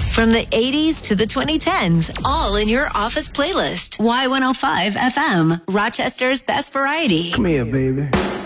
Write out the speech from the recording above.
From the 80s to the 2010s, all in your office playlist. Y105 FM, Rochester's best variety. Come here, baby.